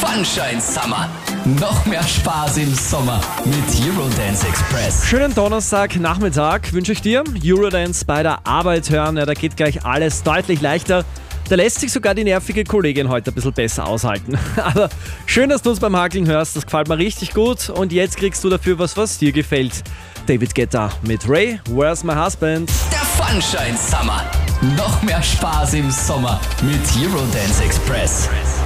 Sunshine Summer. Noch mehr Spaß im Sommer mit Eurodance Express. Schönen Donnerstagnachmittag wünsche ich dir. Eurodance bei der Arbeit hören, ja, da geht gleich alles deutlich leichter. Da lässt sich sogar die nervige Kollegin heute ein bisschen besser aushalten. Aber schön, dass du uns beim Hakeln hörst, das gefällt mir richtig gut. Und jetzt kriegst du dafür was dir gefällt. David Guetta mit Ray, Where's My Husband? Der Sunshine Summer. Noch mehr Spaß im Sommer mit Eurodance Express.